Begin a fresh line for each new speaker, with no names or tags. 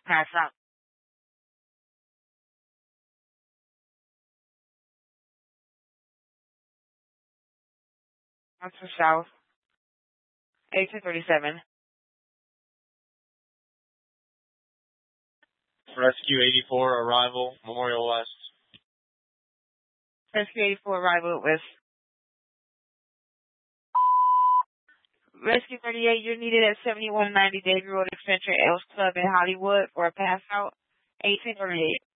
pass out. Onto South, 1837.
Rescue 84, arrival, Memorial West.
Rescue 84, arrival at West. Rescue 38, you're needed at 7190 Davie Road Extension, Elks Club in Hollywood for a pass out, 1838.